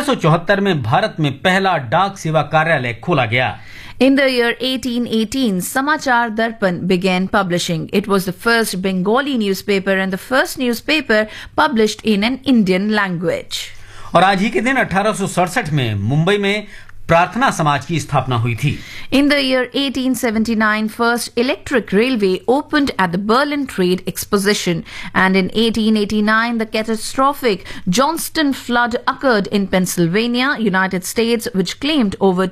1874 में भारत में पहला डाक सेवा कार्यालय खोला गया। In the year 1818, Samachar Darpan began publishing. It was the first Bengali newspaper and the first newspaper published in an Indian language. और आज ही के दिन 1867 में मुंबई में प्रार्थना समाज की स्थापना हुई थी। In the year 1879, first electric railway opened at the Berlin Trade Exposition, and in 1889, the catastrophic Johnston flood occurred in Pennsylvania, United States, which claimed over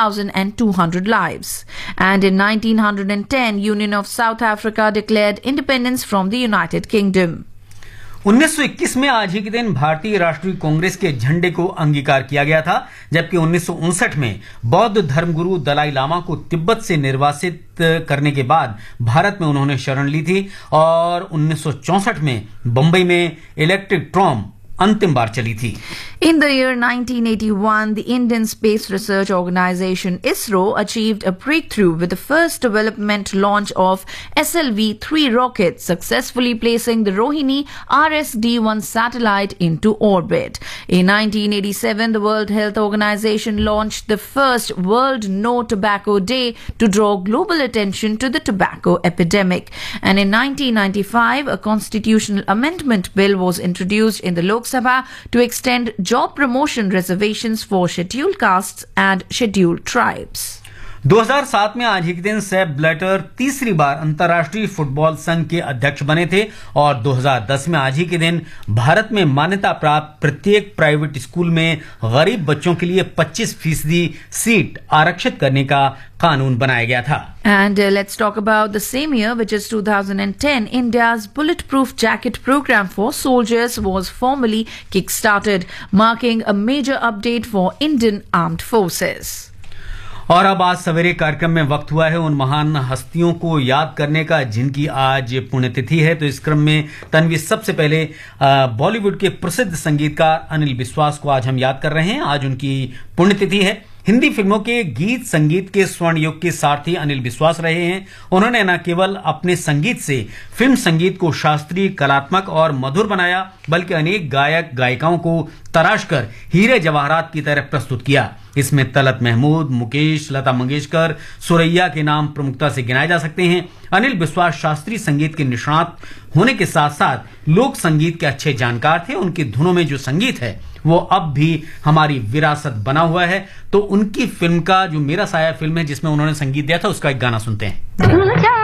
2,200 lives. And in 1910, Union of South Africa declared independence from the United Kingdom. 1921 में आज ही के दिन भारतीय राष्ट्रीय कांग्रेस के झंडे को अंगीकार किया गया था, जबकि 1959 में बौद्ध धर्मगुरु दलाई लामा को तिब्बत से निर्वासित करने के बाद भारत में उन्होंने शरण ली थी और 1964 में बंबई में इलेक्ट्रिक ट्रॉम अंतिम बार चली थी। In the year 1981, the Indian Space Research Organization ISRO achieved a breakthrough with the first development launch of SLV-3 rocket, successfully placing the Rohini RS-D1 satellite into orbit. In 1987, the World Health Organization launched the first World No Tobacco Day to draw global attention to the tobacco epidemic. And in 1995, a constitutional amendment bill was introduced in the Lok Sabha to extend job promotion reservations for scheduled castes and scheduled tribes. 2007 में आज ही के दिन Sepp Blatter तीसरी बार अंतर्राष्ट्रीय football संघ के अध्यक्ष बने थे और 2010 में आज ही के दिन भारत में मान्यता प्राप्त प्रत्येक प्राइवेट स्कूल में गरीब बच्चों के लिए 25% सीट आरक्षित करने का कानून बनाया गया था। And let's talk about the same year, which is 2010. India's bulletproof jacket program for soldiers was formally kick-started, marking a major update for Indian armed forces. और अब आज सवेरे कार्यक्रम में वक्त हुआ है उन महान हस्तियों को याद करने का जिनकी आज पुण्यतिथि है। तो इस क्रम में तन्वी सबसे पहले बॉलीवुड के प्रसिद्ध संगीतकार अनिल विश्वास को आज हम याद कर रहे हैं। आज उनकी पुण्यतिथि है। हिंदी फिल्मों के गीत संगीत के स्वर्ण युग के सारथी अनिल विश्वास रहे हैं। उन्होंने न केवल अपने संगीत से फिल्म संगीत को शास्त्रीय, कलात्मक और मधुर बनाया, बल्कि अनेक गायक गायिकाओं को तराश कर हीरे जवाहरात की तरह प्रस्तुत किया। इसमें तलत महमूद, मुकेश, लता मंगेशकर, सुरैया के नाम प्रमुखता से गिनाए जा सकते हैं। अनिल विश्वास शास्त्रीय संगीत के निष्णात होने के साथ साथ लोक संगीत के अच्छे जानकार थे। उनकी धुनों में जो संगीत है वो अब भी हमारी विरासत बना हुआ है। तो उनकी फिल्म का जो मेरा साया फिल्म है जिसमें उन्होंने संगीत दिया था, उसका एक गाना सुनते हैं।